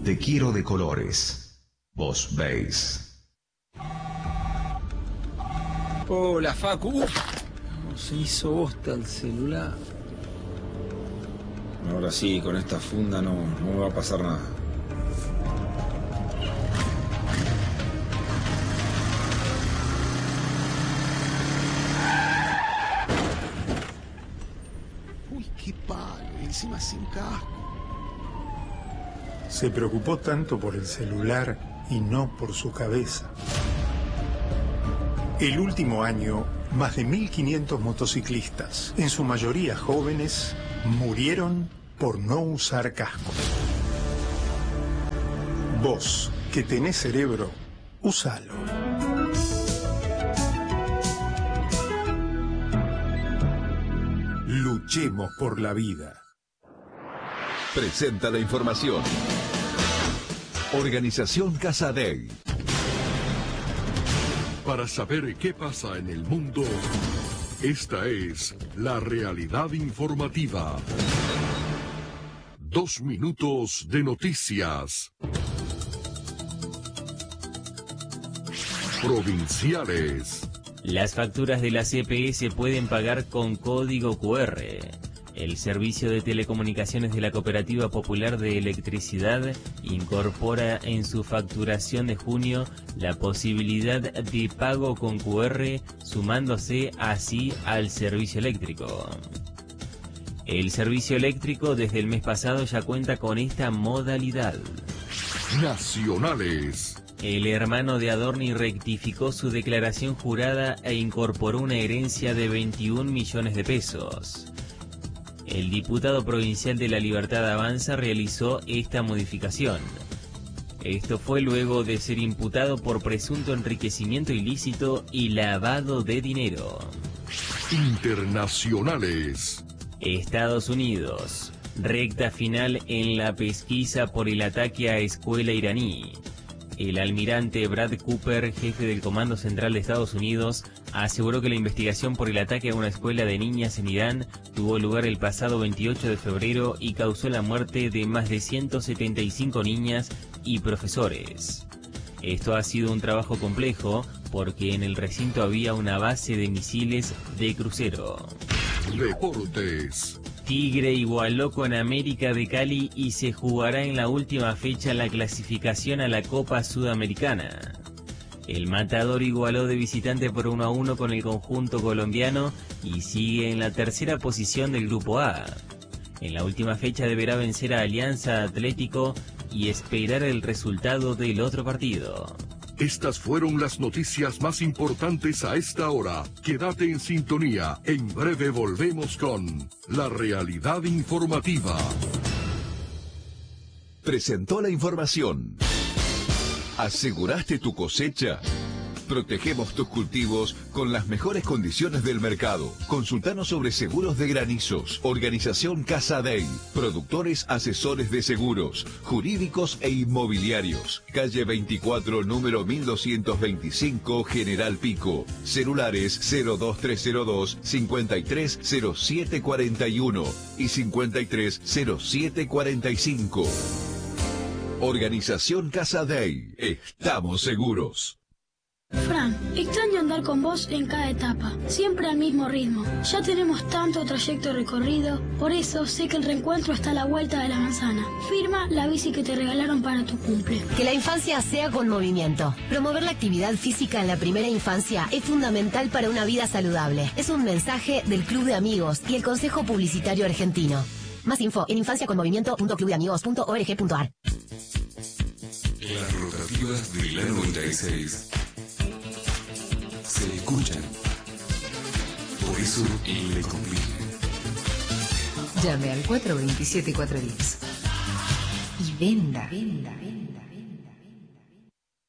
Te quiero de colores. Vos veis. Hola, Facu. No se hizo bosta el celular. Ahora sí, con esta funda no me va a pasar nada. Uy, qué palo, encima sin casco. Se preocupó tanto por el celular y no por su cabeza. El último año, más de 1.500 motociclistas, en su mayoría jóvenes, murieron por no usar casco. Vos, que tenés cerebro, úsalo. Luchemos por la vida. Presenta la información. Organización Casadei. Para saber qué pasa en el mundo, esta es la realidad informativa. 2 minutos de noticias. Provinciales. Las facturas de la CPE se pueden pagar con código QR. El servicio de telecomunicaciones de la Cooperativa Popular de Electricidad incorpora en su facturación de junio la posibilidad de pago con QR, sumándose así al servicio eléctrico. El servicio eléctrico desde el mes pasado ya cuenta con esta modalidad. Nacionales. El hermano de Adorni rectificó su declaración jurada e incorporó una herencia de 21 millones de pesos. El diputado provincial de La Libertad Avanza realizó esta modificación. Esto fue luego de ser imputado por presunto enriquecimiento ilícito y lavado de dinero. Internacionales. Estados Unidos. Recta final en la pesquisa por el ataque a escuela iraní. El almirante Brad Cooper, jefe del Comando Central de Estados Unidos, aseguró que la investigación por el ataque a una escuela de niñas en Irán tuvo lugar el pasado 28 de febrero y causó la muerte de más de 175 niñas y profesores. Esto ha sido un trabajo complejo porque en el recinto había una base de misiles de crucero. Deportes. Tigre igualó con América de Cali y se jugará en la última fecha la clasificación a la Copa Sudamericana. El Matador igualó de visitante por 1-1 con el conjunto colombiano y sigue en la tercera posición del Grupo A. En la última fecha deberá vencer a Alianza Atlético y esperar el resultado del otro partido. Estas fueron las noticias más importantes a esta hora. Quédate en sintonía. En breve volvemos con la realidad informativa. Presentó la información. ¿Aseguraste tu cosecha? Protegemos tus cultivos con las mejores condiciones del mercado. Consultanos sobre seguros de granizos. Organización Casadei. Productores asesores de seguros, jurídicos e inmobiliarios. Calle 24, número 1225, General Pico. Celulares 02302 530741 y 530745. Organización Casadei. Estamos seguros. Fran, extraño andar con vos en cada etapa, siempre al mismo ritmo. Ya tenemos tanto trayecto recorrido, por eso sé que el reencuentro está a la vuelta de la manzana. Firma la bici que te regalaron para tu cumple. Que la infancia sea con movimiento. Promover la actividad física en la primera infancia es fundamental para una vida saludable. Es un mensaje del Club de Amigos y el Consejo Publicitario Argentino. Más info en infanciaconmovimiento.clubdeamigos.org.ar. Las rotativas de la 96 se escuchan. Por eso le conviene. Llame al 427-410 y venda.